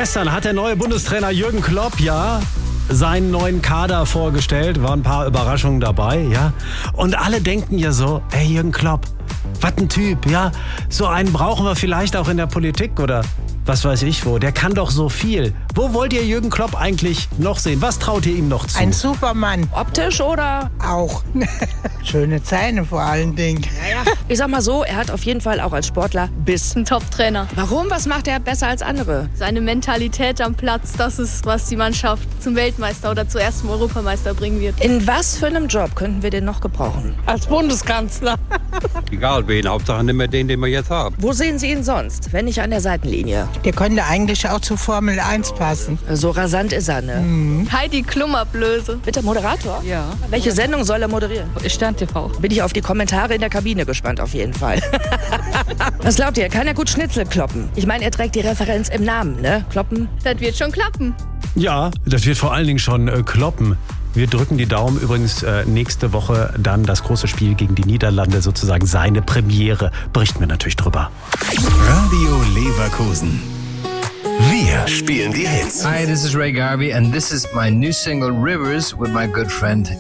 Gestern hat der neue Bundestrainer Jürgen Klopp seinen neuen Kader vorgestellt. Waren ein paar Überraschungen dabei, ja. Und alle denken ja so, ey Jürgen Klopp, was ein Typ, ja. So einen brauchen wir vielleicht auch in der Politik oder was weiß ich wo. Der kann doch so viel. Wo wollt ihr Jürgen Klopp eigentlich noch sehen? Was traut ihr ihm noch zu? Ein Supermann. Optisch oder? Auch. Schöne Zähne vor allen Dingen. Ich sag mal so, er hat auf jeden Fall auch als Sportler Biss. Ein Top-Trainer. Warum? Was macht er besser als andere? Seine Mentalität am Platz, das ist, was die Mannschaft zum Weltmeister oder zu erstem Europameister bringen wird. In was für einem Job könnten wir den noch gebrauchen? Als Bundeskanzler. Egal wen, Hauptsache nicht mehr den wir jetzt haben. Wo sehen Sie ihn sonst, wenn nicht an der Seitenlinie? Der könnte eigentlich auch zur Formel 1 passen. So rasant ist er, ne? Heidi Klum-Ablöse. Bitte Moderator? Ja. Welche Sendung soll er moderieren? Stern TV. Bin ich auf die Kommentare in der Kabine gespannt, auf jeden Fall. Was glaubt ihr, kann er gut Schnitzel kloppen? Ich meine, er trägt die Referenz im Namen, ne? Kloppen? Das wird schon klappen. Ja, das wird vor allen Dingen schon kloppen. Wir drücken die Daumen. Übrigens nächste Woche dann das große Spiel gegen die Niederlande, sozusagen seine Premiere. Berichten wir natürlich drüber. Radio Leverkusen. Wir spielen die Hits. Hi, this is Ray Garvey and this is my new single Rivers with my good friend